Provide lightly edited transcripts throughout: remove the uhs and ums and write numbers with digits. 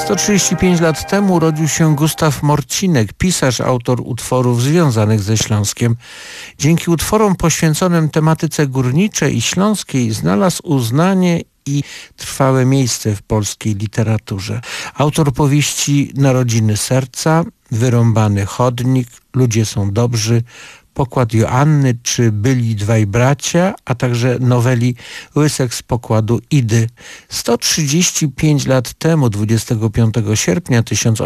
135 lat temu urodził się Gustaw Morcinek, pisarz, autor utworów związanych ze Śląskiem. Dzięki utworom poświęconym tematyce górniczej i śląskiej znalazł uznanie i trwałe miejsce w polskiej literaturze. Autor powieści Narodziny serca, Wyrąbany chodnik, Ludzie są dobrzy, Pokład Joanny czy Byli dwaj bracia, a także noweli Łysek z pokładu Idy. 135 lat temu, 25 sierpnia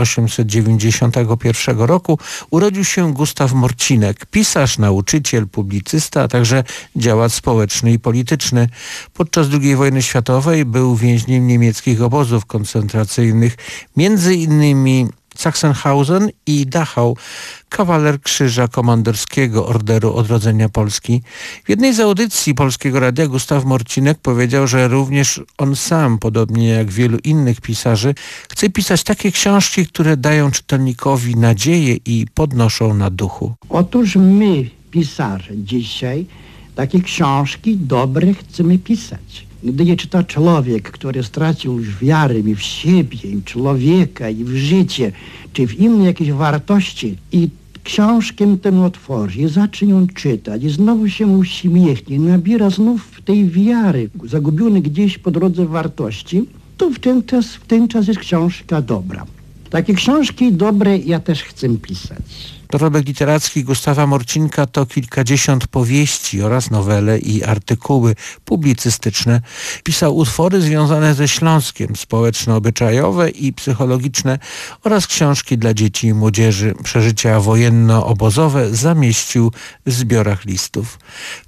1891 roku, urodził się Gustaw Morcinek, pisarz, nauczyciel, publicysta, a także działacz społeczny i polityczny. Podczas II wojny światowej był więźniem niemieckich obozów koncentracyjnych, między innymi Sachsenhausen i Dachau, kawaler Krzyża Komanderskiego Orderu Odrodzenia Polski. W jednej z audycji Polskiego Radia Gustaw Morcinek powiedział, że również on sam, podobnie jak wielu innych pisarzy, chce pisać takie książki, które dają czytelnikowi nadzieję i podnoszą na duchu. Otóż my, pisarze, dzisiaj takie książki dobre chcemy pisać. Gdy je czyta człowiek, który stracił już wiarę i w siebie, i w człowieka, i w życie, czy w inne jakieś wartości, i książkę tę otworzy, i zacznie ją czytać, i znowu się uśmiechnie, nabiera znów tej wiary, zagubiony gdzieś po drodze wartości, to w ten czas jest książka dobra. Takie książki dobre ja też chcę pisać. Dorobek literacki Gustawa Morcinka to kilkadziesiąt powieści oraz nowele i artykuły publicystyczne. Pisał utwory związane ze Śląskiem, społeczno-obyczajowe i psychologiczne oraz książki dla dzieci i młodzieży. Przeżycia wojenno-obozowe zamieścił w zbiorach listów. W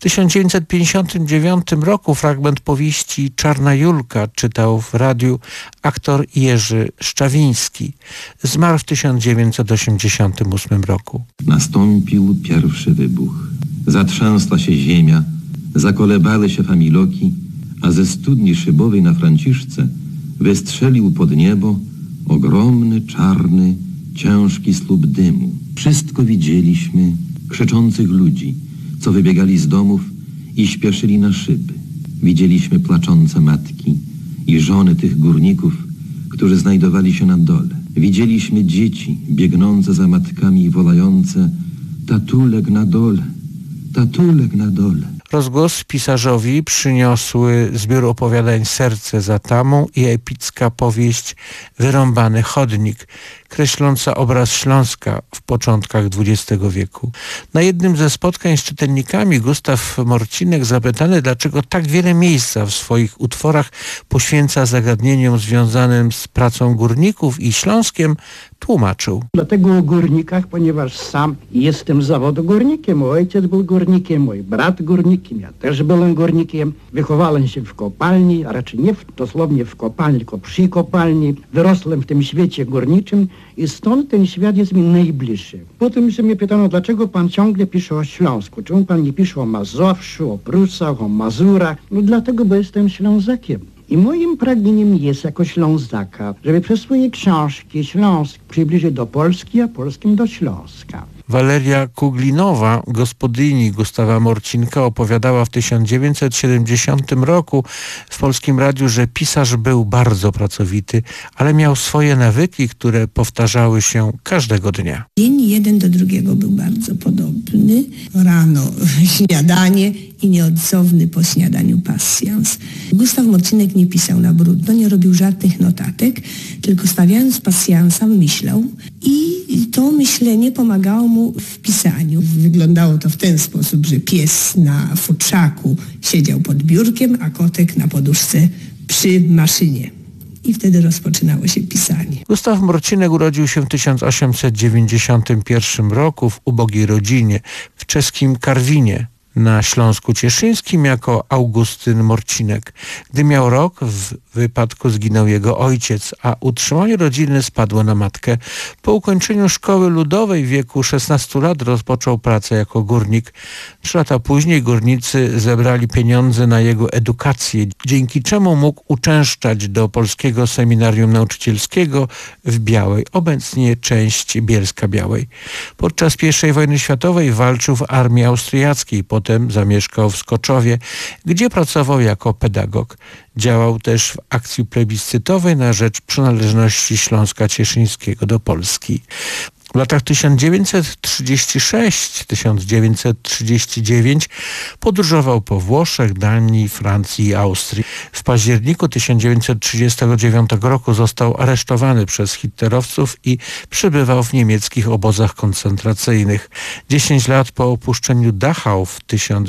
1959 roku fragment powieści Czarna Julka czytał w radiu aktor Jerzy Szczawiński. Zmarł w 1988 roku. Nastąpił pierwszy wybuch. Zatrzęsła się ziemia, zakolebały się familoki, a ze studni szybowej na Franciszce wystrzelił pod niebo ogromny, czarny, ciężki słup dymu. Wszystko widzieliśmy, krzyczących ludzi, co wybiegali z domów i śpieszyli na szyby. Widzieliśmy płaczące matki i żony tych górników, którzy znajdowali się na dole. Widzieliśmy dzieci biegnące za matkami i wolające: tatulek na dole, tatulek na dole. Rozgłos pisarzowi przyniosły zbiór opowiadań Serce za tamą i epicka powieść Wyrąbany chodnik, kreśląca obraz Śląska w początkach XX wieku. Na jednym ze spotkań z czytelnikami Gustaw Morcinek, zapytany, dlaczego tak wiele miejsca w swoich utworach poświęca zagadnieniom związanym z pracą górników i Śląskiem, tłumaczył. Dlatego o górnikach, ponieważ sam jestem z zawodu górnikiem. Mój ojciec był górnikiem, mój brat górnikiem, ja też byłem górnikiem. Wychowałem się w kopalni, a raczej nie dosłownie w kopalni, tylko przy kopalni. Wyrosłem w tym świecie górniczym i stąd ten świat jest mi najbliższy. Potem się mnie pytano, dlaczego pan ciągle pisze o Śląsku? Czemu pan nie pisze o Mazowszu, o Prusach, o Mazurach? No dlatego, bo jestem Ślązakiem. I moim pragnieniem jest jako Ślązaka, żeby przez swoje książki Śląsk przybliżyć do Polski, a Polskim do Śląska. Waleria Kuglinowa, gospodyni Gustawa Morcinka, opowiadała w 1970 roku w Polskim Radiu, że pisarz był bardzo pracowity, ale miał swoje nawyki, które powtarzały się każdego dnia. Dzień jeden do drugiego był bardzo podobny. Rano śniadanie i nieodzowny po śniadaniu pasjans. Gustaw Morcinek nie pisał na brudno, nie robił żadnych notatek, tylko stawiając pasjansa myślał i to myślenie pomagało mu w pisaniu. Wyglądało to w ten sposób, że pies na futrzaku siedział pod biurkiem, a kotek na poduszce przy maszynie. I wtedy rozpoczynało się pisanie. Gustaw Morcinek urodził się w 1891 roku w ubogiej rodzinie w czeskim Karwinie na Śląsku Cieszyńskim jako Augustyn Morcinek. Gdy miał rok, w wypadku zginął jego ojciec, a utrzymanie rodziny spadło na matkę. Po ukończeniu szkoły ludowej w wieku 16 lat rozpoczął pracę jako górnik. 3 lata później górnicy zebrali pieniądze na jego edukację, dzięki czemu mógł uczęszczać do Polskiego Seminarium Nauczycielskiego w Białej, obecnie część Bielska-Białej. Podczas I wojny światowej walczył w armii austriackiej, potem zamieszkał w Skoczowie, gdzie pracował jako pedagog. Działał też w akcji plebiscytowej na rzecz przynależności Śląska Cieszyńskiego do Polski. W latach 1936-1939 podróżował po Włoszech, Danii, Francji i Austrii. W październiku 1939 roku został aresztowany przez hitlerowców i przebywał w niemieckich obozach koncentracyjnych. 10 lat po opuszczeniu Dachau w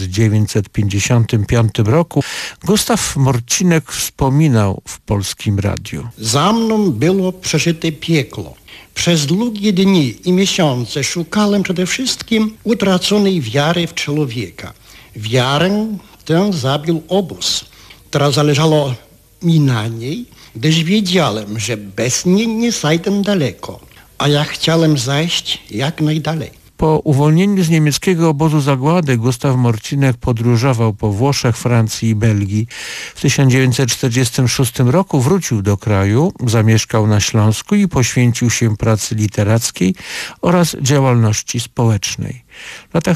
1955 roku Gustaw Morcinek wspominał w Polskim Radiu. Za mną było przeżyte piekło. Przez długie dni i miesiące szukałem przede wszystkim utraconej wiary w człowieka. Wiarę tę zabił obóz. Teraz zależało mi na niej, gdyż wiedziałem, że bez niej nie zajdę daleko, a ja chciałem zajść jak najdalej. Po uwolnieniu z niemieckiego obozu zagłady Gustaw Morcinek podróżował po Włoszech, Francji i Belgii. W 1946 roku wrócił do kraju, zamieszkał na Śląsku i poświęcił się pracy literackiej oraz działalności społecznej. W latach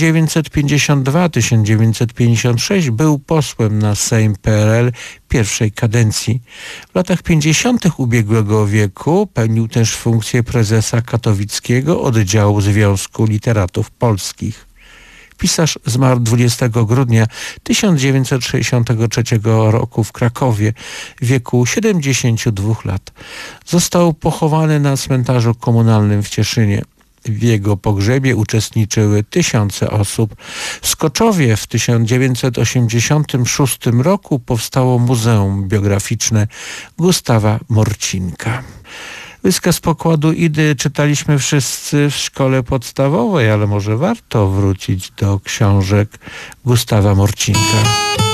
1952-1956 był posłem na Sejm PRL pierwszej kadencji. W latach 50. ubiegłego wieku pełnił też funkcję prezesa katowickiego oddziału Związku Literatów Polskich. Pisarz zmarł 20 grudnia 1963 roku w Krakowie w wieku 72 lat. Został pochowany na cmentarzu komunalnym w Cieszynie. W jego pogrzebie uczestniczyły tysiące osób. W Skoczowie w 1986 roku powstało Muzeum Biograficzne Gustawa Morcinka. Wykaz pokładu Idy czytaliśmy wszyscy w szkole podstawowej, ale może warto wrócić do książek Gustawa Morcinka.